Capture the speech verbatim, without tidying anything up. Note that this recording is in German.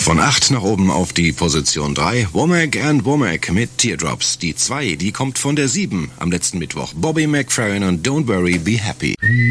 Von acht nach oben auf die Position drei. Womack and Womack mit Teardrops. Die zwei, die kommt von der sieben am letzten Mittwoch. Bobby McFerrin und Don't Worry, Be Happy.